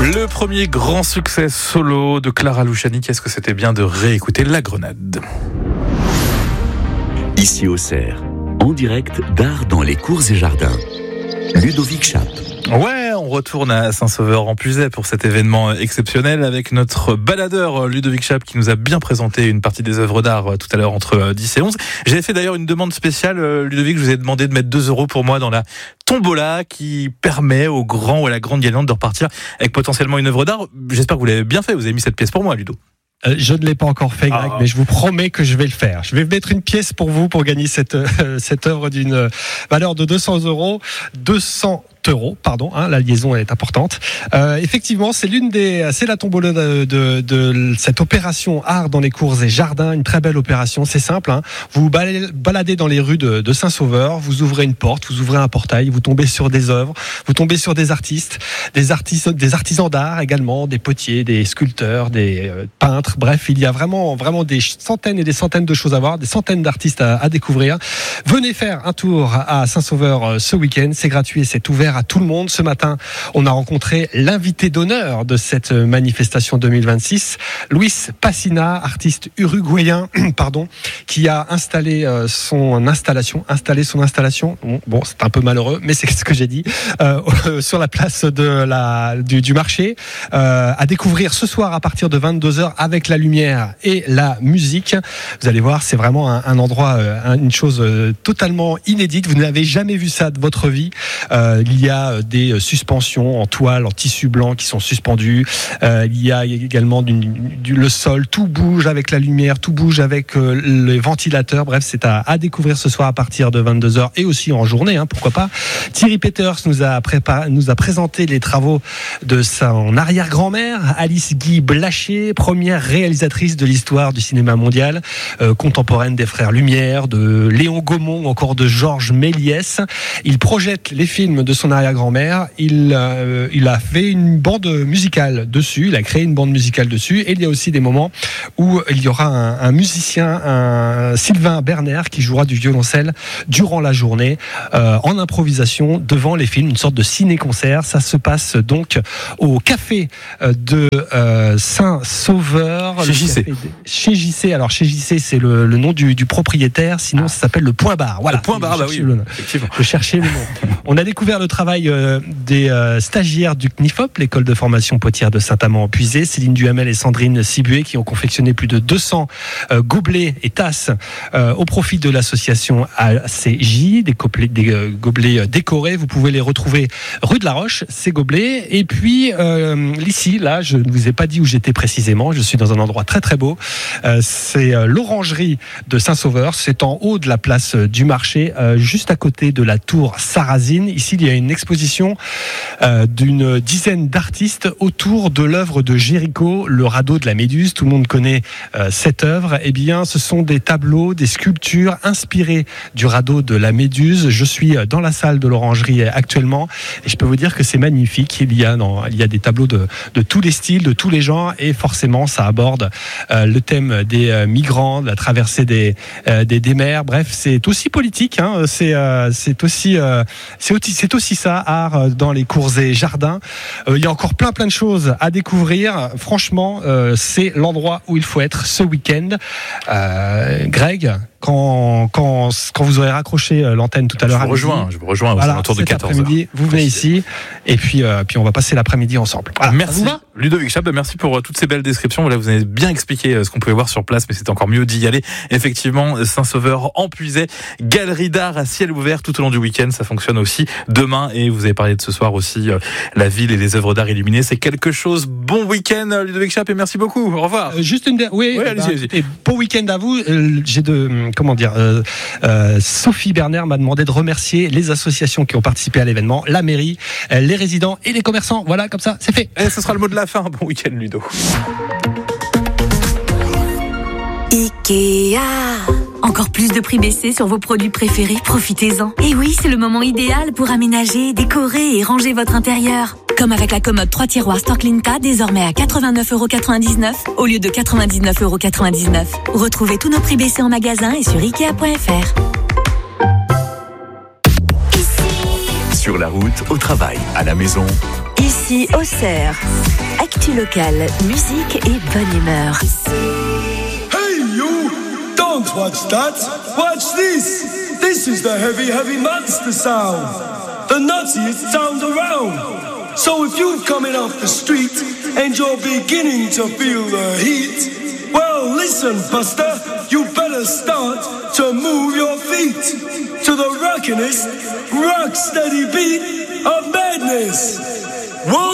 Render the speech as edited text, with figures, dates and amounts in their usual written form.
Le premier grand succès solo de Clara Luciani, qu'est-ce que c'était bien de réécouter La Grenade. Ici au Cerf, en direct d'Art dans les cours et jardins. Ludovic Chape. Ouais, on retourne à Saint-Sauveur-en-Puisaye pour cet événement exceptionnel avec notre baladeur Ludovic Chape qui nous a bien présenté une partie des œuvres d'art tout à l'heure entre 10 et 11. J'avais fait d'ailleurs une demande spéciale, Ludovic, je vous ai demandé de mettre 2 € pour moi dans la tombola qui permet au grand ou à la grande gagnante de repartir avec potentiellement une œuvre d'art. J'espère que vous l'avez bien fait, vous avez mis cette pièce pour moi, Ludo. Je ne l'ai pas encore fait, Greg, mais je vous promets que je vais le faire. Je vais mettre une pièce pour vous pour gagner cette œuvre d'une valeur de 200 €. 200 €, pardon, la liaison est importante. Effectivement, c'est la tombola de cette opération Art dans les cours et jardins, une très belle opération. C'est simple, vous vous baladez dans les rues de Saint-Sauveur, vous ouvrez une porte, vous ouvrez un portail, vous tombez sur des œuvres, vous tombez sur des artistes, des artisans d'art également, des potiers, des sculpteurs, des peintres. Bref, il y a vraiment des centaines et des centaines de choses à voir, des centaines d'artistes à découvrir. Venez faire un tour à Saint-Sauveur ce week-end, c'est gratuit et c'est ouvert à tout le monde. Ce matin, on a rencontré l'invité d'honneur de cette manifestation 2026, Luis Passina, artiste uruguayen, qui a installé son installation. Bon, c'est un peu malheureux, mais c'est ce que j'ai dit, sur la place du marché, à découvrir ce soir à partir de 22h avec la lumière et la musique. Vous allez voir, c'est vraiment un endroit, une chose totalement inédite. Vous n'avez jamais vu ça de votre vie. Il y a des suspensions en toile, en tissu blanc qui sont suspendues. Il y a également le sol. Tout bouge avec la lumière, tout bouge avec les ventilateurs. Bref, c'est à découvrir ce soir à partir de 22h et aussi en journée, pourquoi pas. Thierry Peters nous a présenté les travaux de son arrière-grand-mère, Alice Guy Blaché, première réalisatrice de l'histoire du cinéma mondial, contemporaine des frères Lumière, de Léon Gaumont, encore de Georges Méliès. Il projette les films de son arrière-grand-mère. Il a fait une bande musicale dessus. Il a créé une bande musicale dessus. Et il y a aussi des moments où il y aura un musicien, Sylvain Berner, qui jouera du violoncelle durant la journée, en improvisation devant les films, une sorte de ciné-concert. Ça se passe donc au café de Saint-Sauveur. Chez JC. Alors chez JC, c'est le nom du propriétaire. Sinon, ça s'appelle le Point Bar. Voilà. Le Point Bar, oui. Effectivement. Je cherchais le nom. On a découvert le travail des stagiaires du CNIFOP, l'école de formation potière de Saint-Amand-en-Puisaye, Céline Duhamel et Sandrine Sibué, qui ont confectionné plus de 200 gobelets et tasses au profit de l'association ACJ, des gobelets décorés. Vous pouvez les retrouver rue de la Roche, ces gobelets. Et puis ici, là, je ne vous ai pas dit où j'étais précisément. Je suis dans un endroit très très beau. C'est l'orangerie de Saint-Sauveur. C'est en haut de la place du marché, juste à côté de la tour Sarrazine. Ici, il y a une exposition d'une dizaine d'artistes autour de l'œuvre de Géricault, le radeau de la Méduse. Tout le monde connaît cette œuvre. Eh bien, ce sont des tableaux, des sculptures inspirées du radeau de la Méduse. Je suis dans la salle de l'orangerie actuellement et je peux vous dire que c'est magnifique. Il y a des tableaux de tous les styles, de tous les genres, et forcément, ça aborde le thème des migrants, de la traversée des mers. Bref, c'est aussi politique. C'est aussi ça, art dans les cours et jardins. Il y a encore plein de choses à découvrir. Franchement, c'est l'endroit où il faut être ce week-end. Greg, quand vous aurez raccroché l'antenne tout à l'heure, je vous rejoins aux alentours de 14h. Vous venez ici et puis on va passer l'après-midi ensemble. Voilà. Merci Ludovic Chape, merci pour toutes ces belles descriptions. Là, vous avez bien expliqué ce qu'on pouvait voir sur place, mais c'est encore mieux d'y aller. Effectivement, Saint-Sauveur-en-Puisaye, galerie d'art à ciel ouvert tout au long du week-end. Ça fonctionne aussi demain, et vous avez parlé de ce soir aussi, la ville et les œuvres d'art illuminées. C'est quelque chose. Bon week-end, Ludovic Chape, et merci beaucoup. Au revoir. Allez-y. Et bon week-end à vous. J'ai Sophie Berner m'a demandé de remercier les associations qui ont participé à l'événement, la mairie, les résidents et les commerçants. Voilà, comme ça, c'est fait. Et ce sera le mot de la fin. Bon week-end, Ludo. Ikea. Encore plus de prix baissés sur vos produits préférés, profitez-en. Et oui, c'est le moment idéal pour aménager, décorer et ranger votre intérieur. Comme avec la commode 3 tiroirs Storklinka, désormais à 89,99 € au lieu de 99,99 €. Retrouvez tous nos prix baissés en magasin et sur Ikea.fr. Sur la route, au travail, à la maison, Ici Auxerre. Actu locale, musique et bonne humeur. Hey you! Don't watch that! Watch this! This is the heavy, heavy monster sound! The nuttiest sound around! So if you're coming off the street and you're beginning to feel the heat, well listen Buster, you better start to move your feet to the rockinest, rock steady beat of madness! Whoa!